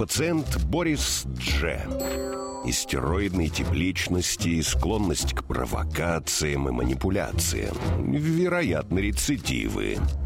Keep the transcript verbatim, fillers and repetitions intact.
пациент Борис Дж. Истероидной тип личности, склонность к провокациям и манипуляциям. Вероятно, рецидивы.